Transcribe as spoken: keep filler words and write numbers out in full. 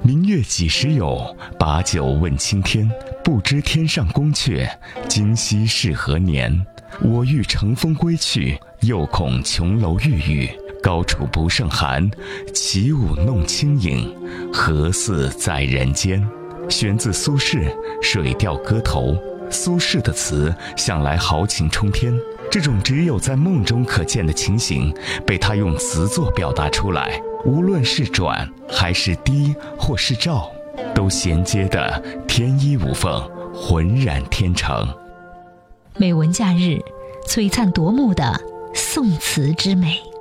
明月几时有？把酒问青天。不知天上宫阙，今夕是何年？我欲乘风归去，又恐琼楼玉宇。高处不胜寒，起舞弄清影，何似在人间？选自苏轼《水调歌头》。苏轼的词向来豪情冲天，这种只有在梦中可见的情形，被他用词作表达出来，无论是转还是低或是照，都衔接的天衣无缝，浑然天成。 美文假日，璀璨夺目的宋词之美。